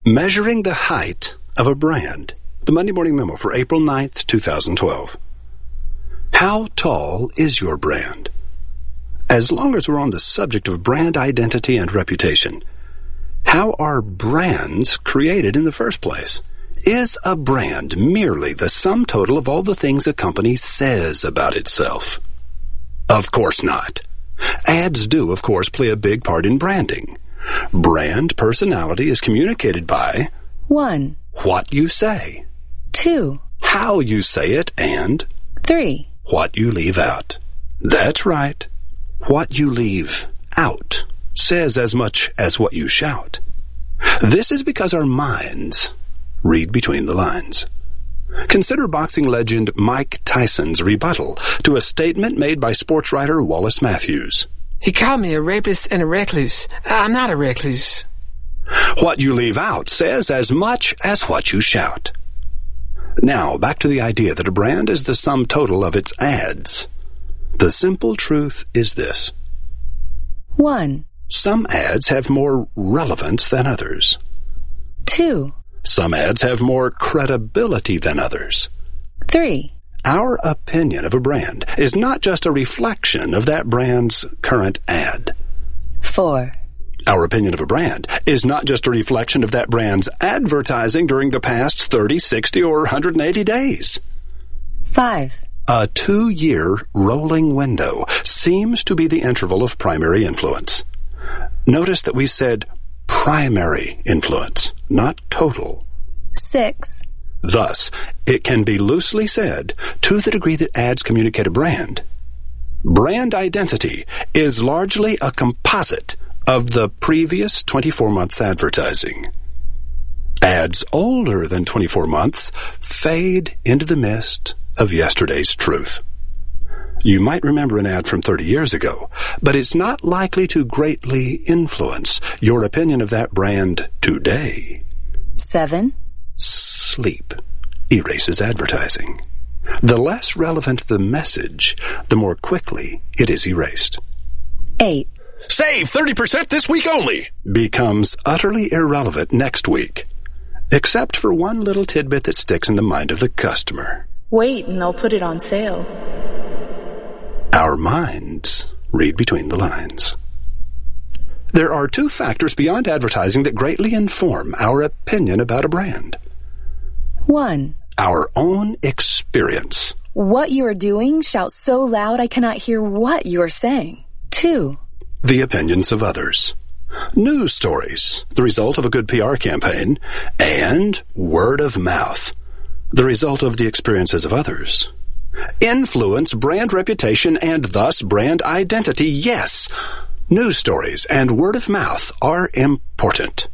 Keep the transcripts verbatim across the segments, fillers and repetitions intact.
Measuring the height of a brand. The Monday Morning Memo for April ninth, twenty twelve. How tall is your brand? As long as we're on the subject of brand identity and reputation, how are brands created in the first place? Is a brand merely the sum total of all the things a company says about itself? Of course not. Ads do, of course, play a big part in branding. Brand personality is communicated by one. What you say. two. How you say it, and three. What you leave out. That's right. What you leave out says as much as what you shout. This is because our minds read between the lines. Consider boxing legend Mike Tyson's rebuttal to a statement made by sports writer Wallace Matthews. He called me a rapist and a recluse. I'm not a recluse. What you leave out says as much as what you shout. Now, back to the idea that a brand is the sum total of its ads. The simple truth is this. one. Some ads have more relevance than others. two. Some ads have more credibility than others. three. Our opinion of a brand is not just a reflection of that brand's current ad. four. Our opinion of a brand is not just a reflection of that brand's advertising during the past thirty, sixty, or one hundred eighty days. five. A two-year rolling window seems to be the interval of primary influence. Notice that we said primary influence, not total. six. Thus, it can be loosely said, to the degree that ads communicate a brand, brand identity is largely a composite of the previous twenty-four months' advertising. Ads older than twenty-four months fade into the mist of yesterday's truth. You might remember an ad from thirty years ago, but it's not likely to greatly influence your opinion of that brand today. seven. Sleep erases advertising. The less relevant the message, the more quickly it is erased. eight. Save thirty percent this week only becomes utterly irrelevant next week, except for one little tidbit that sticks in the mind of the customer. Wait, and they'll put it on sale. Our minds read between the lines. There are two factors beyond advertising that greatly inform our opinion about a brand. one. Our own experience. What you are doing shouts so loud I cannot hear what you are saying. two. The opinions of others. News stories, the result of a good P R campaign, and word of mouth, the result of the experiences of others. Influence brand reputation and thus brand identity. Yes, news stories and word of mouth are important.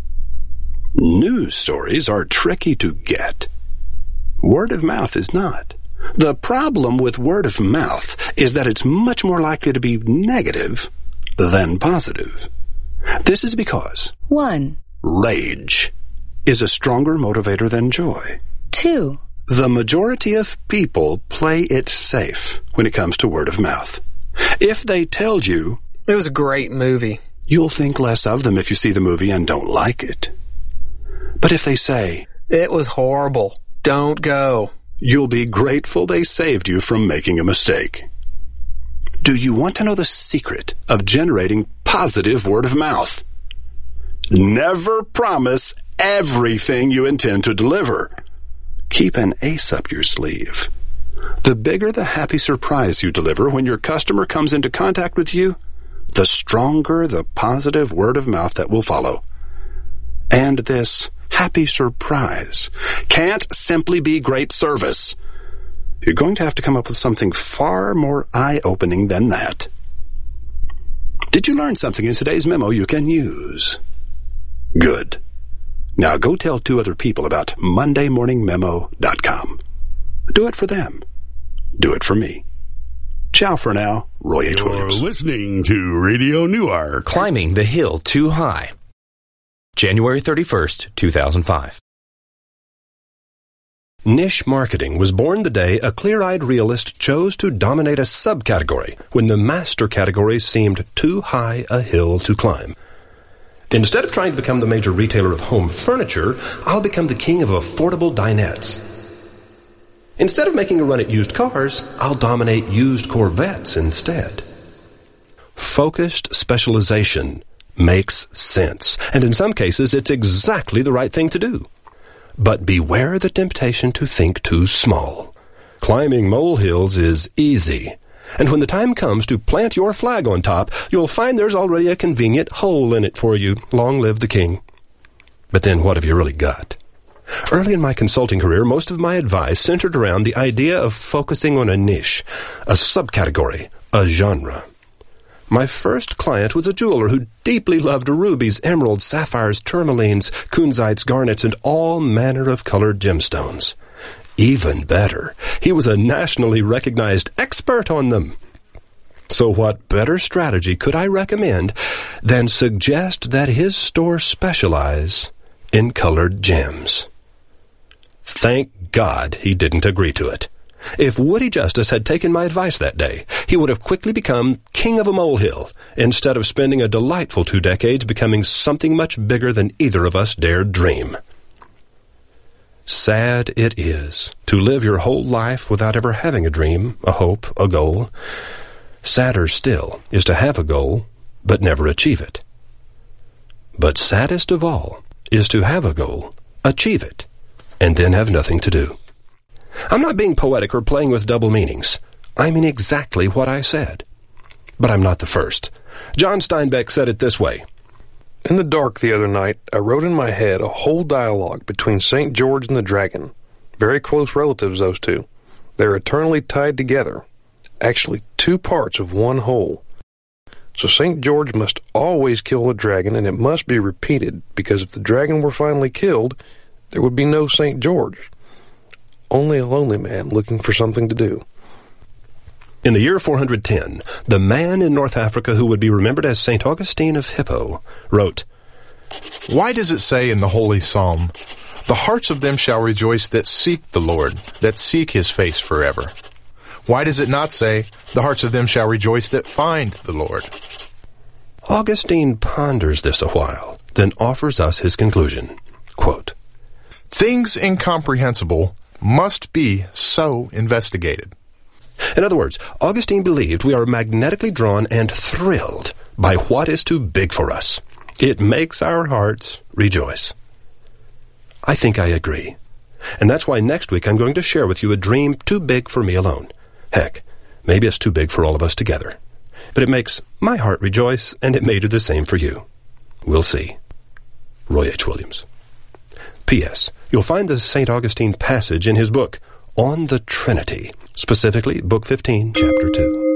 News stories are tricky to get. Word of mouth is not. The problem with word of mouth is that it's much more likely to be negative than positive. This is because one. Rage is a stronger motivator than joy. two. The majority of people play it safe when it comes to word of mouth. If they tell you, It was a great movie, you'll think less of them if you see the movie and don't like it. But if they say, it was horrible, don't go, you'll be grateful they saved you from making a mistake. Do you want to know the secret of generating positive word of mouth? Never promise everything you intend to deliver. Keep an ace up your sleeve. The bigger the happy surprise you deliver when your customer comes into contact with you, the stronger the positive word of mouth that will follow. And this happy surprise can't simply be great service. You're going to have to come up with something far more eye-opening than that. Did you learn something in today's memo you can use? Good. Now go tell two other people about monday morning memo dot com. Do it for them. Do it for me. Ciao for now, Roy H. You're Williams. listening to Radio Newark. Climbing the Hill Too High. January thirty-first, two thousand five. Niche marketing was born the day a clear-eyed realist chose to dominate a subcategory when the master category seemed too high a hill to climb. Instead of trying to become the major retailer of home furniture, I'll become the king of affordable dinettes. Instead of making a run at used cars, I'll dominate used Corvettes instead. Focused specialization makes sense, and in some cases it's exactly the right thing to do. But beware the temptation to think too small. Climbing molehills is easy, and when the time comes to plant your flag on top, you'll find there's already a convenient hole in it for you. Long live the king. But then what have you really got? Early in my consulting career, most of my advice centered around the idea of focusing on a niche, a subcategory, a genre. My first client was a jeweler who deeply loved rubies, emeralds, sapphires, tourmalines, kunzites, garnets, and all manner of colored gemstones. Even better, he was a nationally recognized expert on them. So what better strategy could I recommend than suggest that his store specialize in colored gems? Thank God he didn't agree to it. If Woody Justice had taken my advice that day, he would have quickly become king of a molehill, instead of spending a delightful two decades becoming something much bigger than either of us dared dream. Sad it is to live your whole life without ever having a dream, a hope, a goal. Sadder still is to have a goal, but never achieve it. But saddest of all is to have a goal, achieve it, and then have nothing to do. I'm not being poetic or playing with double meanings. I mean exactly what I said. But I'm not the first. John Steinbeck said it this way. In the dark the other night, I wrote in my head a whole dialogue between Saint George and the dragon. Very close relatives, those two. They're eternally tied together. Actually, two parts of one whole. So Saint George must always kill the dragon, and it must be repeated, because if the dragon were finally killed, there would be no Saint George. Only a lonely man looking for something to do. In the year four hundred ten, the man in North Africa who would be remembered as Saint Augustine of Hippo wrote, Why does it say in the Holy Psalm, the hearts of them shall rejoice that seek the Lord, that seek his face forever? Why does it not say, the hearts of them shall rejoice that find the Lord? Augustine ponders this a while, then offers us his conclusion. Quote, Things incomprehensible must be so investigated. In other words, Augustine believed we are magnetically drawn and thrilled by what is too big for us. It makes our hearts rejoice. I think I agree. And that's why next week I'm going to share with you a dream too big for me alone. Heck, maybe it's too big for all of us together. But it makes my heart rejoice, and it may do the same for you. We'll see. Roy H. Williams. P S. You'll find the Saint Augustine passage in his book, On the Trinity, specifically Book fifteen, Chapter two.